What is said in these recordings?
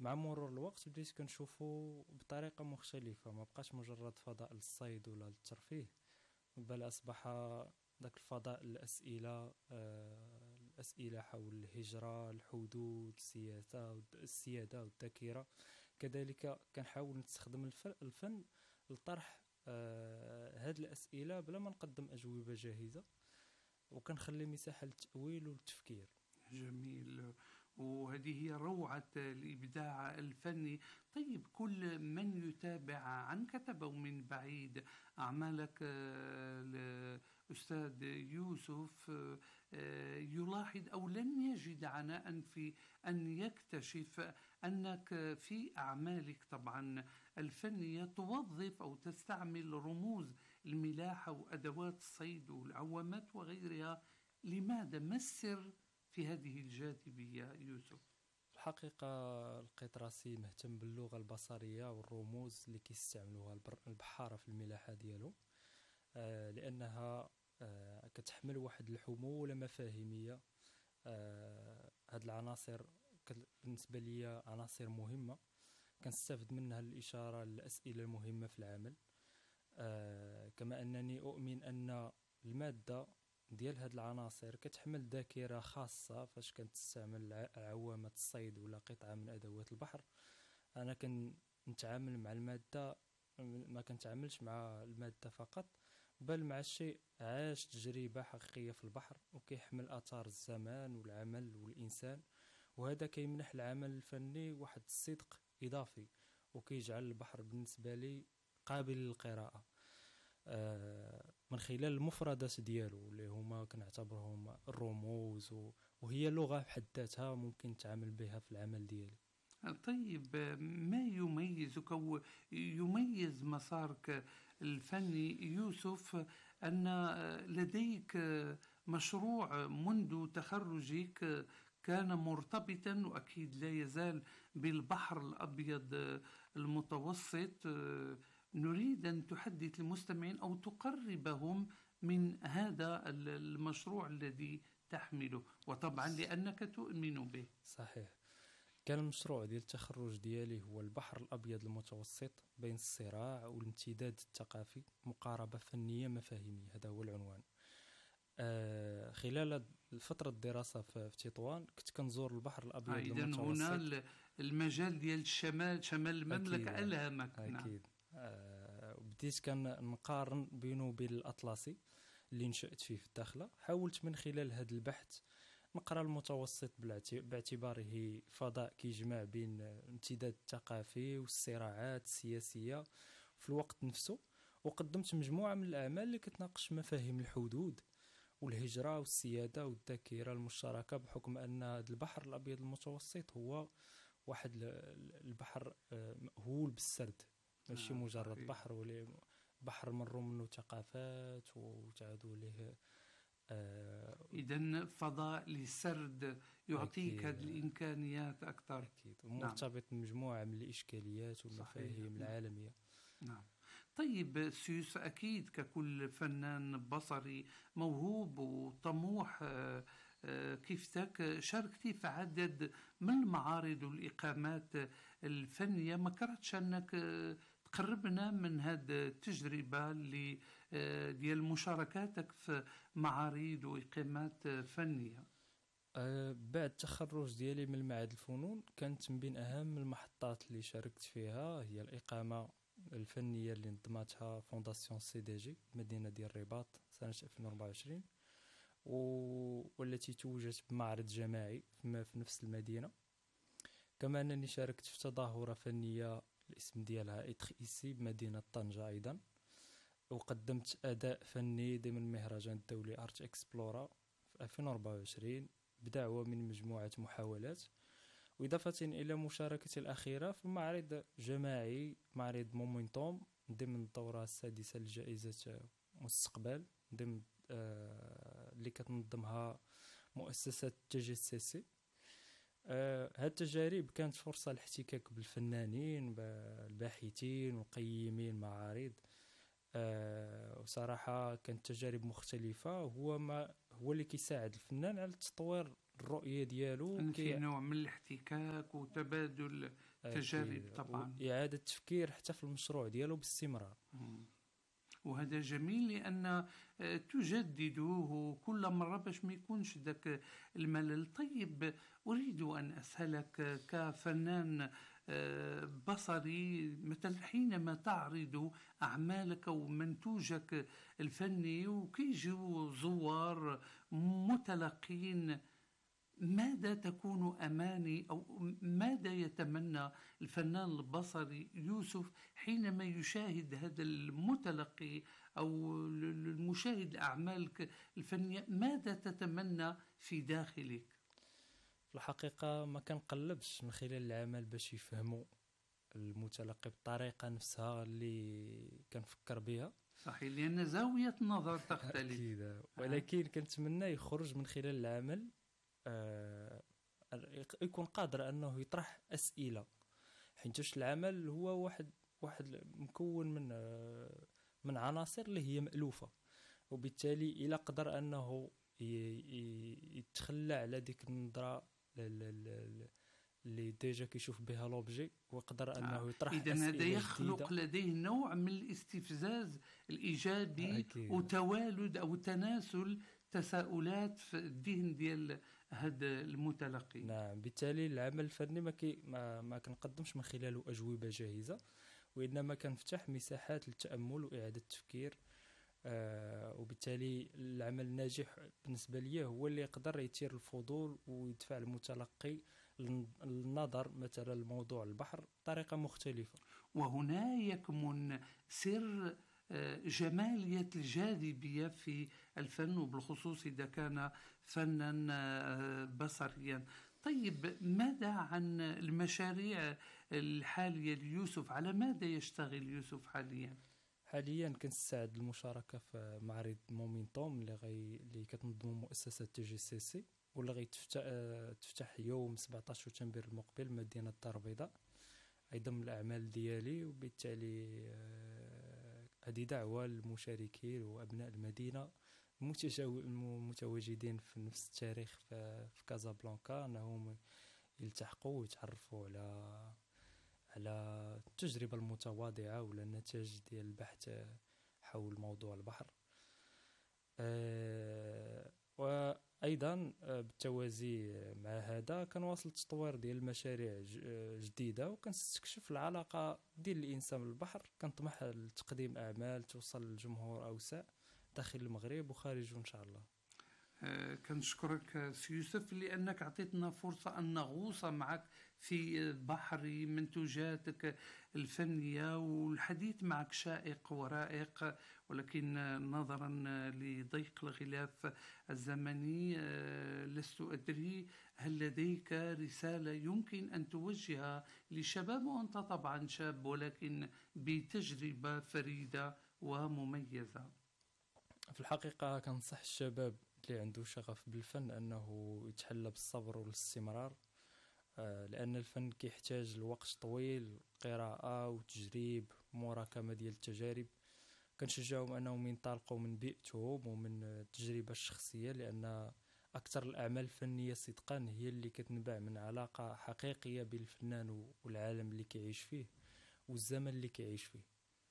مع مرور الوقت بديت كنشوفو بطريقة مختلفة، ما بقاش مجرد فضاء للصيد ولا للترفيه، بل أصبح ذاك الفضاء الأسئلة حول الهجرة، الحدود، السيادة والذاكرة. كذلك كنحاول نستخدم الفن لطرح هاد الأسئلة بلا ما نقدم أجوبة جاهزة، وكنخلي مساحة للتأويل والتفكير. جميل. وهذه هي روعة الإبداع الفني. طيب، كل من يتابع عن كتب من بعيد أعمالك الأستاذ يوسف يلاحظ أو لن يجد عناء في أن يكتشف أنك في أعمالك طبعا الفنية توظف أو تستعمل رموز الملاحة وأدوات الصيد والعوامات وغيرها. لماذا؟ ما السر في هذه الجاذبية يوسف؟ الحقيقة القطراسي مهتم باللغة البصرية والرموز اللي كيستعملوها البحارة في الملاحة ديالو، لأنها كتحمل واحد الحمولة مفاهيمية. هاد العناصر بالنسبة لي عناصر مهمة كنستفد منها للإشارة للأسئلة المهمة في العمل. كما أنني أؤمن أن المادة ديال هاد العناصر كتحمل ذاكرة خاصة فاش كنتستعمل عوامة الصيد ولا قطعة من أدوات البحر. أنا كنتعامل مع المادة، ما كنتعاملش مع المادة فقط، بل مع الشيء عاش تجربة حقيقية في البحر وكيحمل آثار الزمان والعمل والإنسان. وهذا كيمنح العمل الفني واحد الصدق إضافي، وكيجعل البحر بالنسبة لي قابل للقراءة من خلال المفردات ديالو اللي هما كنعتبرهم الرموز، وهي لغة بحد ذاتها ممكن نتعامل بها في العمل ديالي. طيب، ما يميزك أو يميز مسارك الفني يوسف أن لديك مشروع منذ تخرجك كان مرتبطا وأكيد لا يزال بالبحر الأبيض المتوسط. نريد أن تحدث المستمعين أو تقربهم من هذا المشروع الذي تحمله، وطبعا لأنك تؤمن به. صحيح. كان المشروع ديال التخرج ديالي هو البحر الأبيض المتوسط بين الصراع والامتداد الثقافي، مقاربة فنية مفاهيمية، هذا هو العنوان. خلال فترة الدراسة في تطوان كنت كنزور البحر الأبيض إذن المتوسط. هنا المجال ديال الشمال، شمال المملكة أكيد. ألهمك. أكيد. بديت نقارن بينه وبين الأطلسي اللي نشأت فيه في الداخلة. حاولت من خلال هذا البحث نقرأ المتوسط باعتباره فضاء كيجمع بين الامتداد الثقافي والصراعات السياسية في الوقت نفسه، وقدمت مجموعة من الأعمال اللي كتناقش مفاهيم الحدود والهجرة والسيادة والذاكرة المشتركة، بحكم أن البحر الأبيض المتوسط هو واحد البحر مأهول بالسرد، ماشي مجرد صحيح. بحر، ولي بحر مروا منه ثقافات وتعادوا له. إذن فضاء للسرد يعطيك هذه الإمكانيات أكثر. أكيد. مرتبط بمجموعة من الإشكاليات والمفاهيم العالمية. نعم. طيب سيوس، أكيد ككل فنان بصري موهوب وطموح كيفتك شاركتي في عدد من المعارض والإقامات الفنية. ما كرهتش أنك تقربنا من هذه التجربة اللي ديال مشاركاتك في معارض وإقامات فنية؟ بعد التخرج ديالي من معهد الفنون كانت من بين أهم المحطات اللي شاركت فيها هي الإقامة الفنية اللي نظمتها فونداسيون سي دي جي مدينة ديال الرباط سنة 2024، والتي توجت بمعرض جماعي في نفس المدينة. كما أنني شاركت في تظاهرة فنية الاسم ديالها إتخ إيسي بمدينة طنجة أيضا، وقدمت أداء فني ضمن المهرجان الدولي أرت إكسبلورا في 2024 بدعوة من مجموعة محاولات، وإضافة إلى مشاركتي الأخيرة في معرض جماعي، معرض مومنتوم ضمن الدورة السادسة لجائزة مستقبل ضمن اللي كتنظمها مؤسسة تجسسي. هاد التجارب كانت فرصة لاحتكاك بالفنانين الباحثين وقيمين المعارض. وصراحة كانت تجارب مختلفة، هو اللي كيساعد الفنان على تطوير الرؤية ديالو أن في نوع من الاحتكاك وتبادل تجارب طبعا، وإعادة تفكير حتى في المشروع ديالو باستمرار. وهذا جميل لأن تجددوه كل مرة باش ما يكونش ذاك الملل. طيب، أريد أن أسألك كفنان بصري، مثلا حينما تعرض أعمالك أو منتوجك الفني وكيجوا زوار متلقين، ماذا تكون أماني أو ماذا يتمنى الفنان البصري يوسف حينما يشاهد هذا المتلقي أو المشاهد أعمالك الفنية؟ ماذا تتمنى في داخلك؟ في الحقيقة ما كنقلبش من خلال العمل باش يفهموا المتلقي بالطريقة نفسها اللي كنفكر بها، صحيح، لأن زاوية النظر تختلف. أكيد. ولكن كنتمنى يخرج من خلال العمل يكون قادر أنه يطرح أسئلة، حيث العمل هو واحد مكون من عناصر اللي هي مألوفة، وبالتالي إلا قدر أنه يتخلى على ديك النظرة اللي ديجا كيشوف بها لوبجي، ويقدر أنه يطرح إذن أسئلة هذا يخلق جديدة. لديه نوع من الاستفزاز الإيجابي أكيد. وتوالد أو تناسل تساؤلات في الذهن ديال هذا المتلقي. نعم، بالتالي العمل الفني ما كنقدمش من خلاله أجوبة جاهزة، وإنما كنفتح مساحات للتأمل وإعادة التفكير. وبالتالي العمل الناجح بالنسبة لي هو اللي يقدر يثير الفضول ويدفع المتلقي للنظر مثلا لموضوع البحر بطريقة مختلفة. وهنا يكمن سر جمالية الجاذبية في الفن، وبالخصوص إذا كان فنا بصريا. طيب، ماذا عن المشاريع الحالية ليوسف؟ على ماذا يشتغل يوسف حاليا؟ حاليا كنستعد للمشاركة في معرض مومنتوم اللي كتنظم مؤسسة تي جي سي سي، واللي غيتفتح يوم 17 شتنبر المقبل مدينة الدار البيضاء، أيضا من الأعمال ديالي. وبالتالي هذه دعوة للمشاركين وأبناء المدينة المتواجدين في نفس التاريخ في كازابلانكا أنهم يلتحقوا ويتعرفوا على التجربة المتواضعة ولا النتائج ديال البحث حول موضوع البحر. وأيضا بالتوازي مع هذا كنواصل التطوير ديال المشاريع جديدة، وكنستكشف العلاقة ديال الإنسان بالبحر. كنطمح لتقديم أعمال توصل لجمهور أوسع داخل المغرب وخارجه إن شاء الله. كنشكرك سي يوسف لأنك أعطيتنا فرصة أن نغوص معك في بحر منتوجاتك الفنية، والحديث معك شائق ورائق، ولكن نظرا لضيق الغلاف الزمني لست أدري هل لديك رسالة يمكن أن توجهها للشباب، وأنت طبعا شاب ولكن بتجربة فريدة ومميزة؟ في الحقيقة كنصح الشباب اللي عنده شغف بالفن أنه يتحلى بالصبر والاستمرار، لأن الفن كيحتاج لوقت طويل، قراءة وتجريب ومراكمة ديال التجارب. كنشجعهم أنهم ينطلقوا من بيئتهم ومن التجربة الشخصية، لأن أكثر الأعمال الفنية صدقا هي اللي كتنبع من علاقة حقيقية بين الفنان والعالم اللي كيعيش فيه والزمن اللي كيعيش فيه.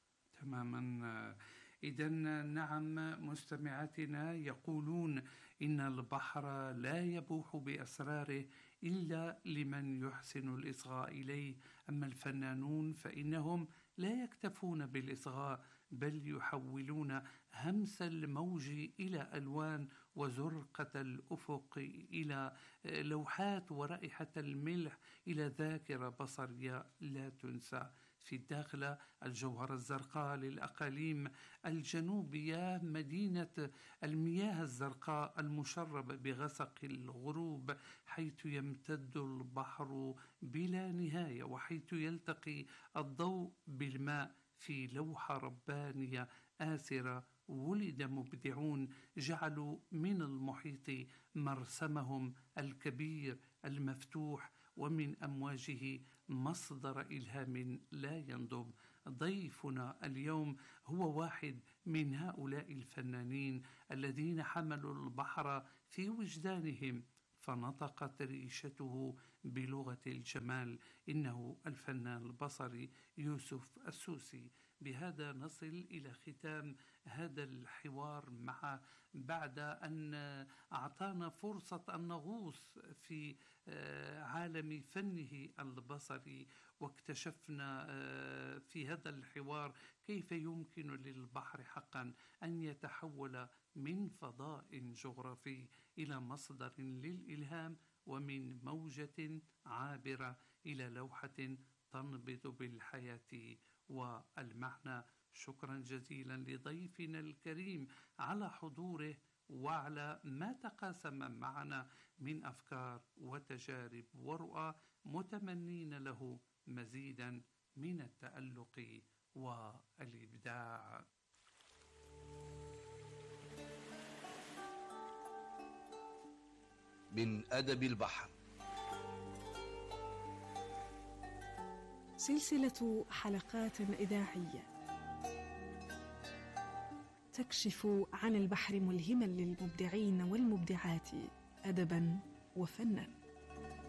تماما. إذن نعم، مستمعاتنا يقولون إن البحر لا يبوح بأسراره إلا لمن يحسن الإصغاء إليه، أما الفنانون فإنهم لا يكتفون بالإصغاء، بل يحولون همس الموج إلى ألوان، وزرقة الأفق إلى لوحات، ورائحة الملح إلى ذاكرة بصرية لا تنسى. في الداخل الجوهرة الزرقاء للأقاليم الجنوبية، مدينة المياه الزرقاء المشربة بغسق الغروب، حيث يمتد البحر بلا نهاية، وحيث يلتقي الضوء بالماء في لوحة ربانية آسرة. ولد مبدعون جعلوا من المحيط مرسمهم الكبير المفتوح، ومن أمواجه مصدر إلهام لا ينضب. ضيفنا اليوم هو واحد من هؤلاء الفنانين الذين حملوا البحر في وجدانهم، فنطقت ريشته بلغة الجمال. إنه الفنان البصري يوسف السوسي. بهذا نصل إلى ختام هذا الحوار مع، بعد أن أعطانا فرصة أن نغوص في عالم فنه البصري، واكتشفنا في هذا الحوار كيف يمكن للبحر حقا أن يتحول من فضاء جغرافي إلى مصدر للإلهام، ومن موجة عابرة إلى لوحة تنبض بالحياة والمعنى. شكرا جزيلا لضيفنا الكريم على حضوره وعلى ما تقاسم معنا من أفكار وتجارب ورؤى، متمنين له مزيدا من التألق والإبداع. من أدب البحر، سلسلة حلقات إذاعية تكشف عن البحر ملهما للمبدعين والمبدعات أدبا وفنا.